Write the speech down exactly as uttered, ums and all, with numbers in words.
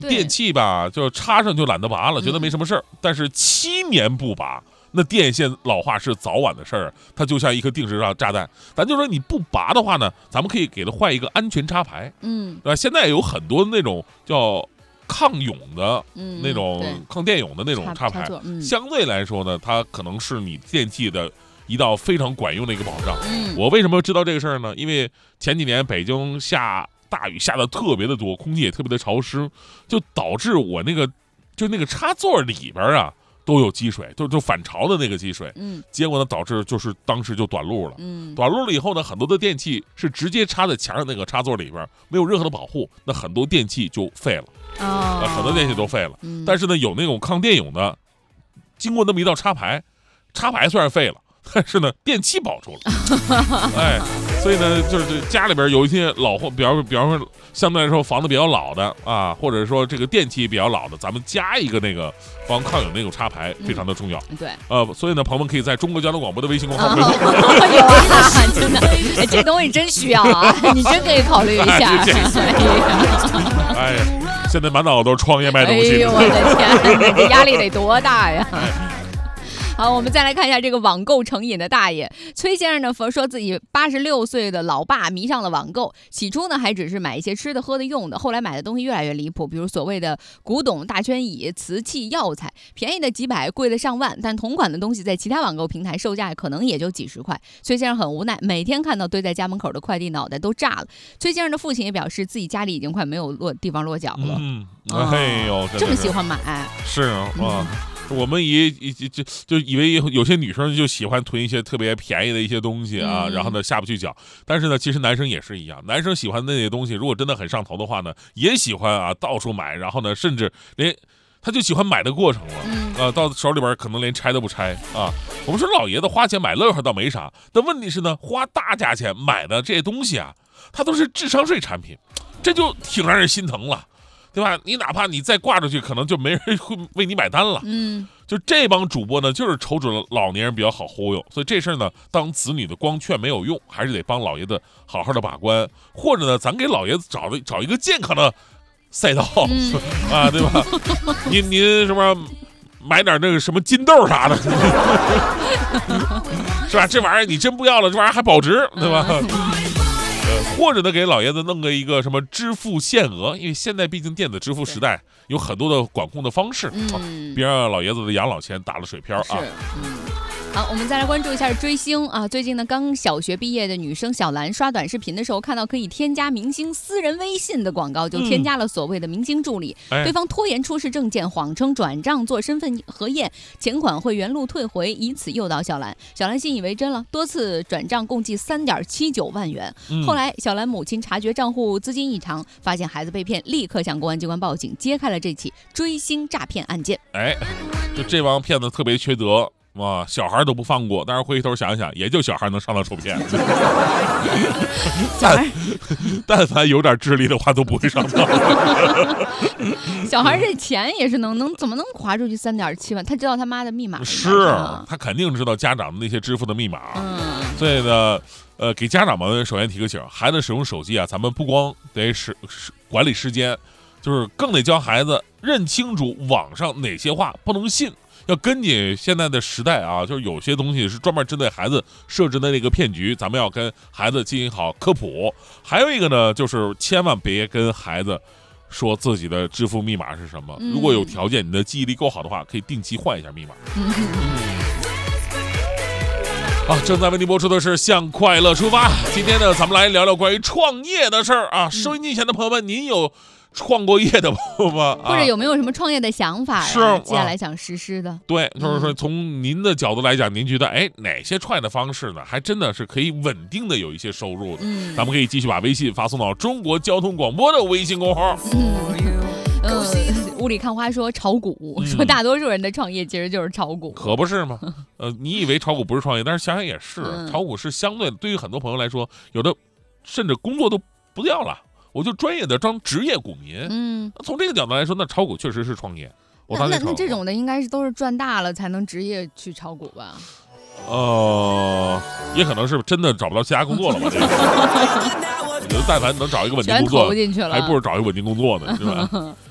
电器吧，就插上就懒得拔了，觉得没什么事儿、嗯。但是七年不拔，那电线老化是早晚的事儿，它就像一颗定时炸炸弹。咱就说你不拔的话呢，咱们可以给它换一个安全插排，嗯，对吧？现在有很多那种叫抗涌的、嗯、那种抗电涌的那种插排，嗯、相对来说呢，它可能是你电器的一道非常管用的一个保障。嗯，我为什么知道这个事儿呢？因为前几年北京下大雨下的特别的多，空气也特别的潮湿，就导致我那个就那个插座里边啊都有积水，就就反潮的那个积水。嗯，结果呢导致就是当时就短路了。嗯，短路了以后呢，很多的电器是直接插在墙上那个插座里边，没有任何的保护，那很多电器就废了。哦，呃、很多电器都废了。嗯，但是呢，有那种抗电涌的，经过那么一道插排，插排虽然废了，但是呢，电器保住了。哎，所以呢，就是家里边有一些老货，比方比方说相对来说房子比较老的啊，或者说这个电器比较老的，咱们加一个那个防抗涌那种插排，非常的重要。嗯、对，呃，所以呢，朋友们可以在中国交通广播的微信公众号回复。 有啊，真的，哎，这东西真需要啊，你真可以考虑一下。 哎呀，现在满脑子都是创业卖东西。 哎呦，我的天，这压力得多大呀！好，我们再来看一下这个网购成瘾的大爷崔先生呢，说自己八十六岁的老爸迷上了网购，起初呢还只是买一些吃的喝的用的，后来买的东西越来越离谱，比如所谓的古董大圈椅、瓷器、药材，便宜的几百，贵的上万，但同款的东西在其他网购平台售价可能也就几十块。崔先生很无奈，每天看到堆在家门口的快递，脑袋都炸了。崔先生的父亲也表示，自己家里已经快没有落地方落脚了。嗯， 哎呦， 这么喜欢买， 是啊。嗯，我们以就就就以为有些女生就喜欢囤一些特别便宜的一些东西啊，嗯、然后呢下不去脚。但是呢，其实男生也是一样，男生喜欢那些东西，如果真的很上头的话呢，也喜欢啊到处买，然后呢，甚至连他就喜欢买的过程了，嗯、啊，到手里边可能连拆都不拆啊。我们说老爷子花钱买乐呵倒没啥，但问题是呢，花大价钱买的这些东西啊，它都是智商税产品，这就挺让人心疼了。对吧？你哪怕你再挂出去，可能就没人会为你买单了。嗯，就这帮主播呢，就是瞅准了老年人比较好忽悠，所以这事儿呢，当子女的光劝没有用，还是得帮老爷子好好的把关，或者呢，咱给老爷子找找一个健康的赛道、嗯、啊，对吧？您您什么买点那个什么金豆啥的，是吧？这玩意儿你真不要了，这玩意儿还保值，对吧？或者呢，给老爷子弄个一个什么支付限额，因为现在毕竟电子支付时代，有很多的管控的方式，嗯、啊，别让老爷子的养老钱打了水漂啊。嗯， 好，我们再来关注一下追星啊。最近呢，刚小学毕业的女生小兰刷短视频的时候，看到可以添加明星私人微信的广告，就添加了所谓的明星助理。嗯、对方拖延出示证件，谎称转账做身份核验，钱款会原路退回，以此诱导小兰。小兰信以为真了，多次转账共计三点七九万元。嗯、后来小兰母亲察觉账户资金异常，发现孩子被骗，立刻向公安机关报警，揭开了这起追星诈骗案件。 哎，就这帮骗子特别缺德。哇，小孩都不放过，但是回头想想，也就小孩能上当受骗。但但凡有点智力的话，都不会上当。 小孩这钱也是能能怎么能划出去三点七万？他知道他妈的密码是，他肯定知道家长的那些支付的密码。嗯，所以呢，呃，给家长们首先提个醒，孩子使用手机啊，咱们不光得使管理时间，就是更得教孩子认清楚网上哪些话不能信。要跟你现在的时代啊，就是有些东西是专门针对孩子设置的那个骗局，咱们要跟孩子进行好科普。还有一个呢，就是千万别跟孩子说自己的支付密码是什么。嗯、如果有条件，你的记忆力够好的话，可以定期换一下密码。嗯啊，正在为您播出的是向快乐出发。今天呢，咱们来聊聊关于创业的事儿啊。收音机前的朋友们，您有创过业的朋友吗？ 或者有没有什么创业的想法呀？是、啊、接下来想实施的？ 对，就是说从您的角度来讲，您觉得哎哪些创业的方式呢，还真的是可以稳定的有一些收入的？嗯，咱们可以继续把微信发送到中国交通广播的微信公号。 嗯。呃，雾里看花说炒股，嗯、说大多数人的创业其实就是炒股， 可不是吗？呃，你以为炒股不是创业，但是想想也是，嗯、炒股是相对对于很多朋友来说，有的甚至工作都不要了，我就专业的当职业股民。嗯，从这个角度来说，那炒股确实是创业。我那那那这种的应该是都是赚大了才能职业去炒股吧？ 呃，也可能是真的找不到其他工作了吧？这个我觉得但凡能找一个稳定工作， 全投进去了， 还不如找一个稳定工作呢，是吧？